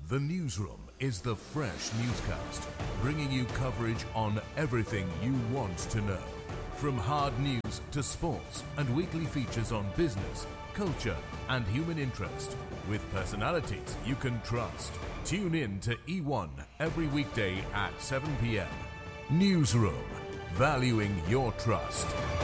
The Newsroom is the fresh newscast, bringing you coverage on everything you want to know. From hard news to sports and weekly features on business, culture and human interest, with personalities you can trust. Tune in to E1 every weekday at 7 p.m. Newsroom, valuing your trust.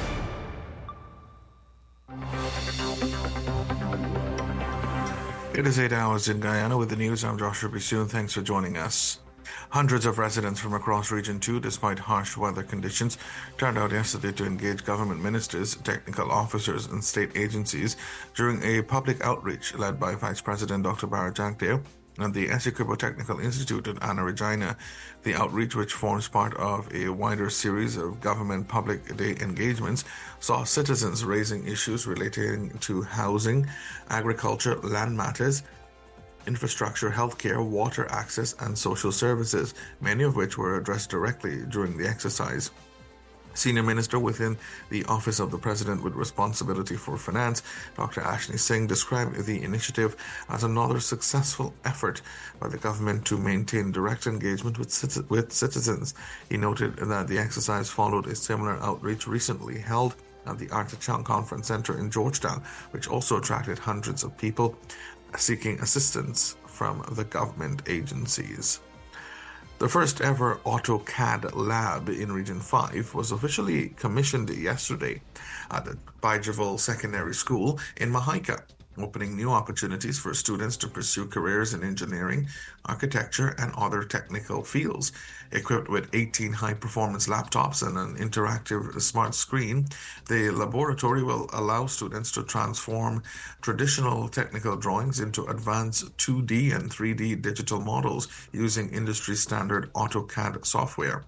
It is 8 hours in Guyana with the news. I'm Joshua Bisoon. Thanks for joining us. Hundreds of residents from across Region 2, despite harsh weather conditions, turned out yesterday to engage government ministers, technical officers and state agencies during a public outreach led by Vice President Dr. Bharat Jagdeo and the Essequibo Technical Institute at Anna Regina. The outreach, which forms part of a wider series of government public day engagements, saw citizens raising issues relating to housing, agriculture, land matters, infrastructure, healthcare, water access, and social services, many of which were addressed directly during the exercise. Senior Minister within the Office of the President with responsibility for finance, Dr. Ashni Singh, described the initiative as another successful effort by the government to maintain direct engagement with citizens. He noted that the exercise followed a similar outreach recently held at the Arthur Chung Conference Center in Georgetown, which also attracted hundreds of people seeking assistance from the government agencies. The first ever AutoCAD lab in Region 5 was officially commissioned yesterday at the Bijaville Secondary School in Mahaika, opening new opportunities for students to pursue careers in engineering, architecture, and other technical fields. Equipped with 18 high-performance laptops and an interactive smart screen, the laboratory will allow students to transform traditional technical drawings into advanced 2D and 3D digital models using industry-standard AutoCAD software.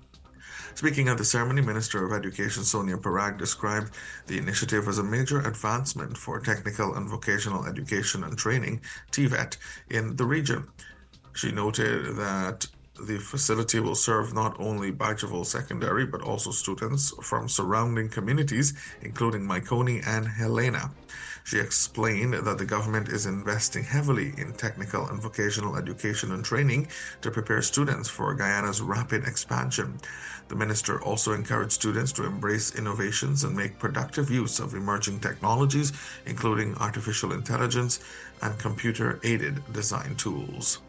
Speaking at the ceremony, Minister of Education Sonia Parag described the initiative as a major advancement for technical and vocational education and training, TVET, in the region. She noted that the facility will serve not only Bijaville Secondary but also students from surrounding communities, including Maikoni and Helena. She explained that the government is investing heavily in technical and vocational education and training to prepare students for Guyana's rapid expansion. The minister also encouraged students to embrace innovations and make productive use of emerging technologies, including artificial intelligence and computer-aided design tools.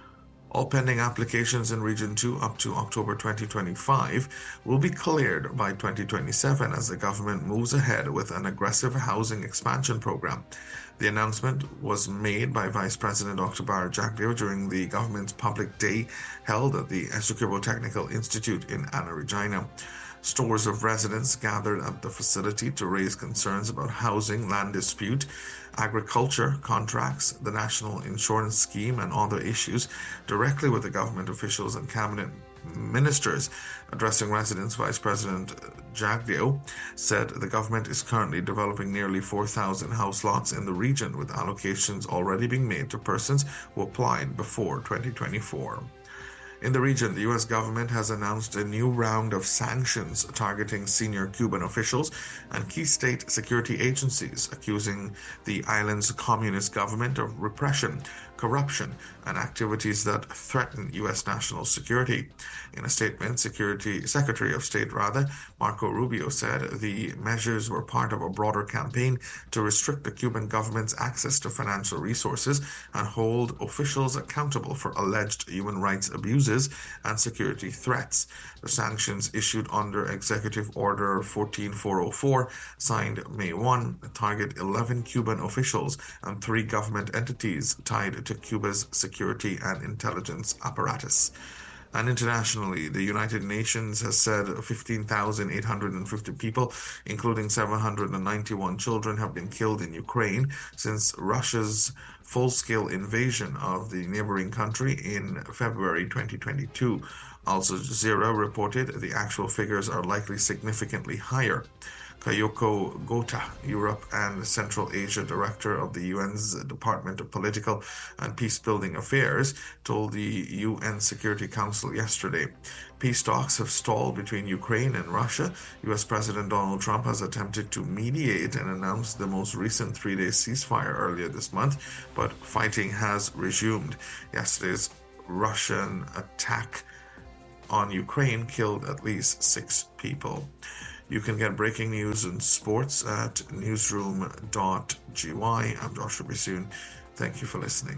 All pending applications in Region 2 up to October 2025 will be cleared by 2027 as the government moves ahead with an aggressive housing expansion program. The announcement was made by Vice President Dr. Bharat Jagdeo during the government's public day held at the Essequibo Technical Institute in Anna Regina. Scores of residents gathered at the facility to raise concerns about housing, land dispute, agriculture, contracts, the national insurance scheme, and other issues directly with the government officials and cabinet ministers. Addressing residents, Vice President Jagdeo said the government is currently developing nearly 4,000 house lots in the region, with allocations already being made to persons who applied before 2024. In the region, the U.S. government has announced a new round of sanctions targeting senior Cuban officials and key state security agencies, accusing the island's communist government of repression, corruption, and activities that threaten U.S. national security. In a statement, Secretary of State Marco Rubio said the measures were part of a broader campaign to restrict the Cuban government's access to financial resources and hold officials accountable for alleged human rights abuses and security threats. The sanctions issued under Executive Order 14404, signed May 1, target 11 Cuban officials and 3 government entities tied to Cuba's security and intelligence apparatus. And internationally, the United Nations has said 15,850 people, including 791 children, have been killed in Ukraine since Russia's full-scale invasion of the neighboring country in February 2022. Al Jazeera reported the actual figures are likely significantly higher. Kayoko Gota, Europe and Central Asia Director of the UN's Department of Political and Peacebuilding Affairs, told the UN Security Council yesterday. Peace talks have stalled between Ukraine and Russia. U.S. President Donald Trump has attempted to mediate and announced the most recent three-day ceasefire earlier this month, but fighting has resumed. Yesterday's Russian attack on Ukraine killed at least 6 people. You can get breaking news and sports at newsroom.gy. I'm Joshua Bissoon. Thank you for listening.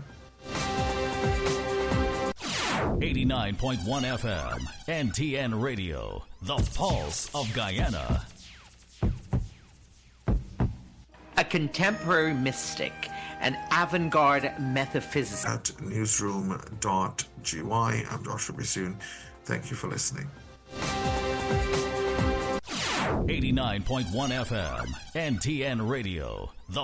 89.1 FM, NTN Radio, the pulse of Guyana. A contemporary mystic, an avant-garde metaphysicist. At newsroom.gy. I'm Joshua Bissoon. Thank you for listening. 89.1 FM, NTN Radio, the